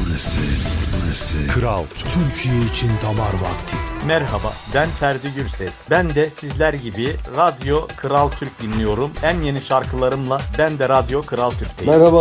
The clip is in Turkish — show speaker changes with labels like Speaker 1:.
Speaker 1: Burası
Speaker 2: Kral Türkiye için damar vakti.
Speaker 3: Merhaba, ben Ferdi Gürses. Ben de sizler gibi Radyo Kral Türk dinliyorum. En yeni şarkılarımla ben de Radyo Kral Türk'teyim.
Speaker 4: Merhaba.